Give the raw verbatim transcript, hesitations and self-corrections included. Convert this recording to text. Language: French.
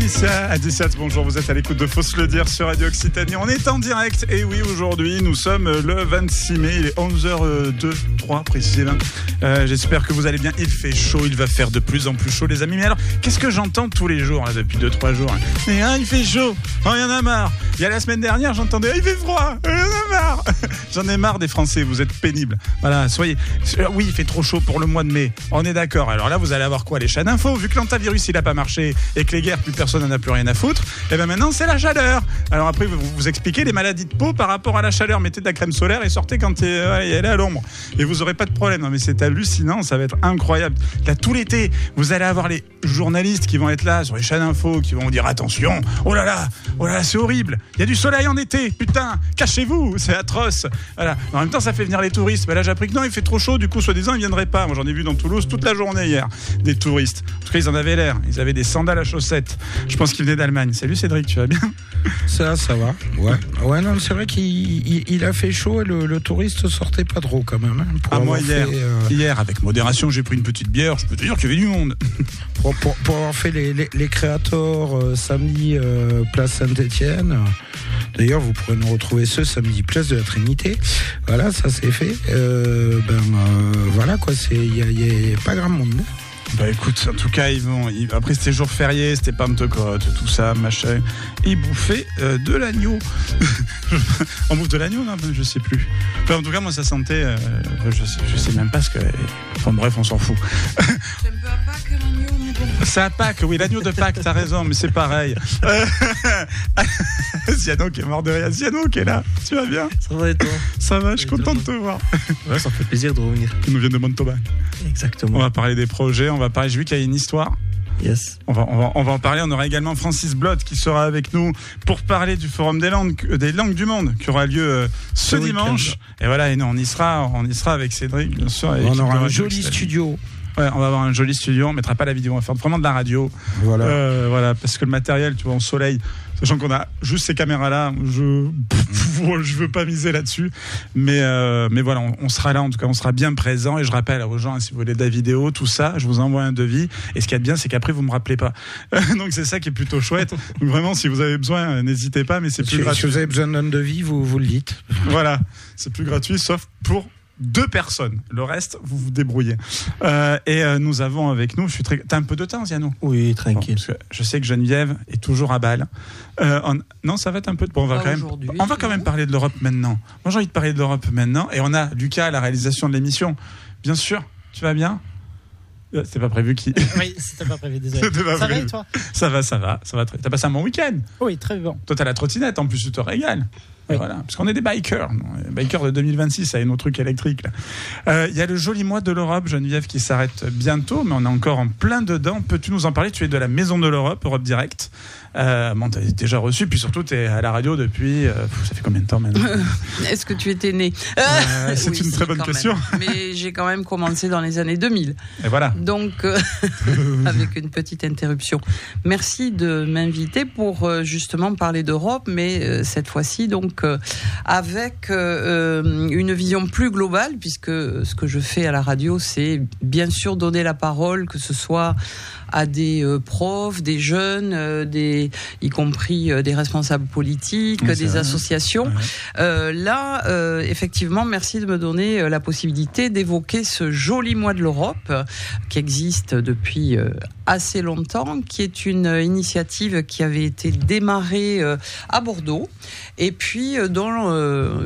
Adissa, Adissa, bonjour, vous êtes à l'écoute de Faut se le dire sur Radio Occitanie. On est en direct, et oui, aujourd'hui, nous sommes le vingt-six mai, il est onze heures deux, trois précisément. Euh, j'espère que vous allez bien, il fait chaud, il va faire de plus en plus chaud, les amis. Mais alors, qu'est-ce que j'entends tous les jours, là, depuis deux trois jours hein. Mais hein, il fait chaud, oh, il y en a marre. Il y a la semaine dernière, j'entendais, il fait froid, il y en a marre. J'en ai marre des Français, vous êtes pénibles. Voilà, soyez... Oui, il fait trop chaud pour le mois de mai, on est d'accord. Alors là, vous allez avoir quoi? Les chaînes info, vu que l'antivirus, il a pas marché, et que les guerres, plus personne n'en a plus rien à foutre, et bien maintenant c'est la chaleur. Alors après vous vous expliquez les maladies de peau par rapport à la chaleur, mettez de la crème solaire et sortez quand elle est à l'ombre et vous aurez pas de problème. Non mais c'est hallucinant, ça va être incroyable. Là tout l'été, vous allez avoir les journalistes qui vont être là sur les chaînes info, qui vont vous dire attention, oh là là, oh là là c'est horrible, il y a du soleil en été, putain, cachez-vous, c'est atroce. Voilà. En même temps ça fait venir les touristes, mais là j'ai appris que non il fait trop chaud, du coup soi-disant ils viendraient pas. Moi j'en ai vu dans Toulouse toute la journée hier, des touristes. En tout cas ils en avaient l'air, ils avaient des sandales à chaussettes. Je pense qu'il venait d'Allemagne. Salut Cédric, tu vas bien? Ça, ça va. Ouais. Ouais, non, c'est vrai qu'il il, il a fait chaud et le, le touriste sortait pas trop quand même. Hein, ah moi hier, fait, euh... hier avec modération, j'ai pris une petite bière. Je peux te dire qu'il y avait du monde. Pour, pour, pour avoir fait les, les, les créateurs euh, samedi euh, place Saint-Étienne. D'ailleurs, vous pourrez nous retrouver ce samedi place de la Trinité. Voilà, ça c'est fait. Euh, ben euh, voilà quoi, c'est il y, y a pas grand monde. Bah écoute, en tout cas, ils vont. Ils, après, c'était jour férié, c'était Pentecôte, tout ça, machin. Ils bouffaient euh, de l'agneau. On bouffe de l'agneau, non? Je sais plus. Enfin, en tout cas, moi, ça sentait. Euh, je, sais, je sais même pas ce que. Enfin, bref, on s'en fout. C'est un peu à Pâques, l'agneau, mais bon. C'est à Pâques, oui, l'agneau de Pâques, t'as raison, mais c'est pareil. Euh... Ziano qui est mort de rire. Ziano qui est là. Tu vas bien? Ça va et toi? Ça va, je suis content de te voir. Ouais, ça me fait plaisir de revenir. Tu nous viens de Montauban. Exactement. On va parler des projets, on va parler. J'ai vu qu'il y a une histoire. Yes. On va, on va, on va en parler. On aura également Francis Blott qui sera avec nous pour parler du Forum des langues, des langues du monde qui aura lieu euh, ce Le dimanche. Week-end. Et voilà, et nous, on y sera, on y sera avec Cédric, bien sûr. On aura un joli studio. Ouais, on va avoir un joli studio. On mettra pas la vidéo, on va faire vraiment de la radio. Voilà. Euh, voilà, parce que le matériel, tu vois, en soleil. Sachant qu'on a juste ces caméras-là, je je veux pas miser là-dessus, mais euh, mais voilà, on, on sera là en tout cas, on sera bien présent. Et je rappelle aux gens, hein, si vous voulez de la vidéo, tout ça, je vous envoie un devis. Et ce qu'il y a de bien, c'est qu'après vous me rappelez pas. Donc c'est ça qui est plutôt chouette. Donc vraiment, si vous avez besoin, n'hésitez pas, mais c'est plus si, gratuit. Si vous avez besoin d'un devis, vous vous le dites. Voilà, c'est plus gratuit, sauf pour deux personnes. Le reste, vous vous débrouillez. Euh, et euh, nous avons avec nous, je suis très... T'as un peu de temps, Ziano? Oui, tranquille. Bon, parce que je sais que Geneviève est toujours à balle. Euh, on... Non, ça va être un peu de... Bon, on va, quand même... on va quand même parler de l'Europe maintenant. Moi, j'ai envie de parler de l'Europe maintenant. Et on a Lucas à la réalisation de l'émission. Bien sûr, tu vas bien? C'était pas prévu qui... Oui, c'était pas prévu, désolé. Pas ça prévu. va et toi? Ça va, ça va. ça va très... T'as passé un bon week-end? Oui, très bon. Toi, t'as la trottinette, en plus, tu te régales. Oui. Voilà, parce qu'on est des bikers, les bikers de deux mille vingt-six, ça y est, nos trucs électriques. Il euh, y a le joli mois de l'Europe, Geneviève, qui s'arrête bientôt, mais on est encore en plein dedans. Peux-tu nous en parler? Tu es de la Maison de l'Europe, Europe Direct. Euh, bon, t'as déjà reçu, puis surtout t'es à la radio depuis. Euh, ça fait combien de temps maintenant? Est-ce que tu étais né? euh, C'est oui, une très bonne question. Même. Mais j'ai quand même commencé dans les années deux mille. Et voilà. Donc, euh, avec une petite interruption. Merci de m'inviter pour euh, justement parler d'Europe, mais euh, cette fois-ci donc euh, avec euh, une vision plus globale, puisque ce que je fais à la radio, c'est bien sûr donner la parole, que ce soit à des euh, profs, des jeunes, euh, des, y compris euh, des responsables politiques, oui, des vrai. associations. Ouais. Euh, là, euh, effectivement, merci de me donner euh, la possibilité d'évoquer ce joli mois de l'Europe euh, qui existe depuis euh, assez longtemps, qui est une euh, initiative qui avait été démarrée euh, à Bordeaux et puis euh, dont euh,